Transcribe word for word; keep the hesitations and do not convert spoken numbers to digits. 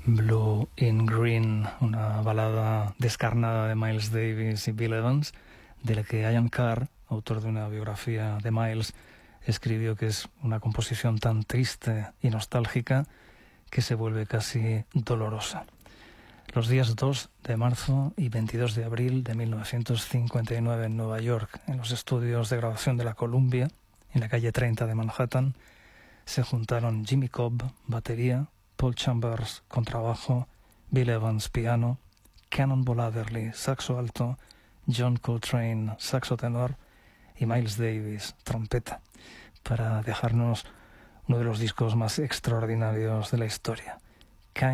Blue in Green, una balada descarnada de Miles Davis y Bill Evans, de la que Ian Carr, autor de una biografía de Miles, escribió que es una composición tan triste y nostálgica que se vuelve casi dolorosa. Los días dos de marzo y veintidós de abril de mil novecientos cincuenta y nueve en Nueva York, en los estudios de grabación de la Columbia, en la calle treinta de Manhattan, se juntaron Jimmy Cobb, batería, Paul Chambers, contrabajo, Bill Evans, piano, Cannonball Adderley, saxo alto, John Coltrane, saxo tenor y Miles Davis, trompeta, para dejarnos uno de los discos más extraordinarios de la historia.